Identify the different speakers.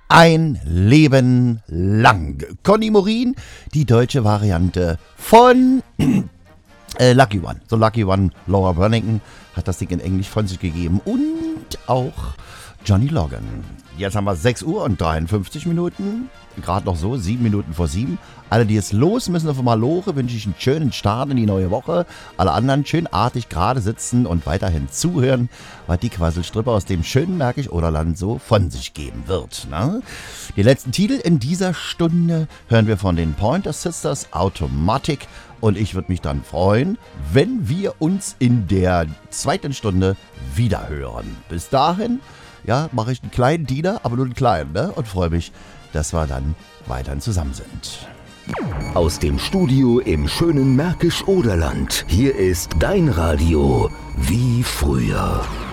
Speaker 1: Ein Leben lang. Conny Morin, die deutsche Variante von Lucky One. So Lucky One, Laura Branigan hat das Ding in Englisch von sich gegeben. Und auch Johnny Logan. Jetzt haben wir 6 Uhr und 53 Minuten. Gerade noch so, 7 Minuten vor 7. Alle, die jetzt los müssen auf Maloche, wünsche ich einen schönen Start in die neue Woche. Alle anderen schön artig gerade sitzen und weiterhin zuhören, was die Quasselstrippe aus dem schönen Märkisch-Oderland so von sich geben wird. Ne? Die letzten Titel in dieser Stunde hören wir von den Pointer Sisters, Automatic. Und ich würde mich dann freuen, wenn wir uns in der zweiten Stunde wieder hören. Bis dahin, ja, mache ich einen kleinen Diener, aber nur einen kleinen, ne? Und freue mich, dass wir dann weiterhin zusammen sind.
Speaker 2: Aus dem Studio im schönen Märkisch-Oderland. Hier ist dein Radio wie früher.